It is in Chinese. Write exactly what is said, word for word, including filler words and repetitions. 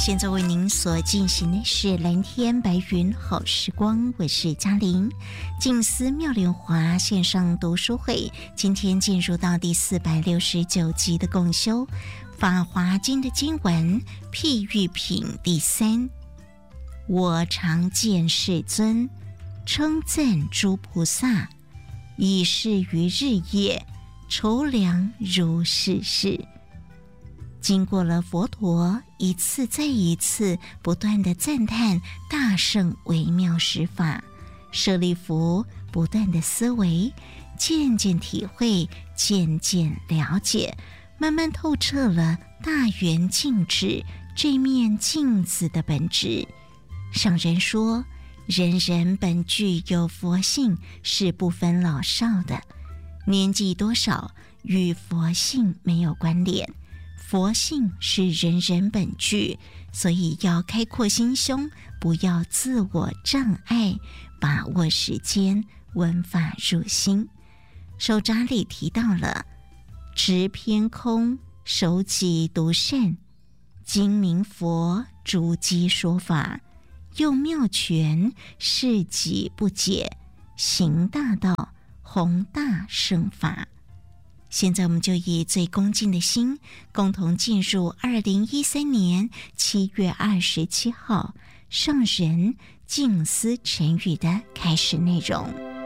现在为您所进行的是蓝天白云好时光，我是嘉玲。静思妙莲华线上读书会，今天进入到第四百六十九集的共修法华经的经文譬喻品第三。我常见世尊称赞诸菩萨，以是于日夜筹量如是事。经过了佛陀一次再一次不断的赞叹大圣微妙十法，舍利弗不断的思维，渐渐体会，渐渐了解，慢慢透彻了大圆镜智这面镜子的本质。上人说，人人本具有佛性，是不分老少的，年纪多少与佛性没有关联，佛性是人人本具，所以要开阔心胸，不要自我障碍，把握时间，闻法入心。手札里提到了执偏空，守己独善，精明佛逐机说法，用妙权示己不解，行大道，弘大圣法。现在我们就以最恭敬的心，共同进入二零一三年七月二十七号上人静思晨语的开始内容。